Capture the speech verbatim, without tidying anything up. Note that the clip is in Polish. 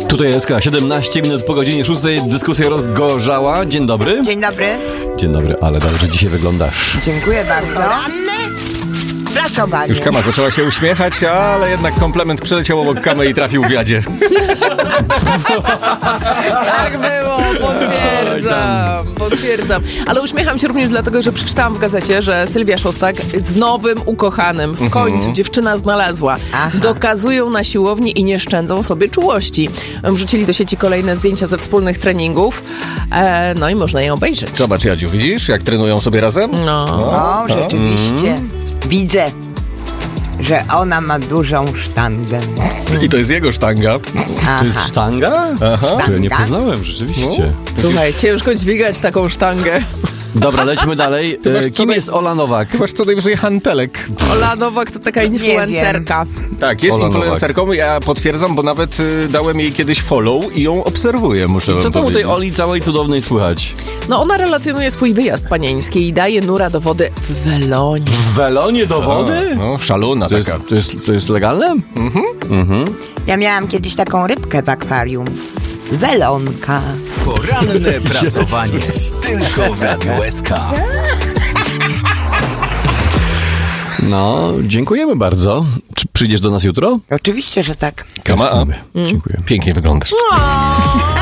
Tutaj jest siedemnaście minut po godzinie szóstej. Dyskusja rozgorzała. Dzień dobry. Dzień dobry. Dzień dobry, ale dobrze dzisiaj wyglądasz. Dziękuję bardzo. Prasowanie. Już Kama zaczęła się uśmiechać, ale jednak komplement przeleciał obok Kamy i trafił w jadzie. Tak było, potwierdzam, potwierdzam. Ale uśmiecham się również dlatego, że przeczytałam w gazecie, że Sylwia Szostak z nowym ukochanym w końcu dziewczyna znalazła. Aha. Dokazują na siłowni i nie szczędzą sobie czułości. Wrzucili do sieci kolejne zdjęcia ze wspólnych treningów, e, no i można je obejrzeć. Zobacz, Jadziu, widzisz, jak trenują sobie razem? No. O, rzeczywiście. Widzę, że ona ma dużą sztangę. I to jest jego sztanga. Aha. To jest sztanga? Aha. To ja nie Sztanga? poznałem, rzeczywiście. Słuchaj, ciężko dźwigać taką sztangę. Dobra, lećmy dalej. masz E, co Kim naj- jest Ola Nowak? Chyba co najwyżej hantelek. Ola Nowak to taka influencerka. Tak, jest Ola influencerką, ja potwierdzam, bo nawet y, dałem jej kiedyś follow i ją obserwuję, muszę wam Co tam u tej powiedzieć. Oli całej cudownej słychać? No ona relacjonuje swój wyjazd panieński i daje nura do wody w Welonie. W Welonie do wody? No, szaluna To jest, taka. to, jest, to jest legalne? Ja miałam kiedyś taką rybkę w akwarium. Welonka. Poranne prasowanie. Tylko w Radiu S K. No, dziękujemy bardzo. Czy przyjdziesz do nas jutro? Oczywiście, że tak. Kama, a? Dziękuję. Pięknie wyglądasz.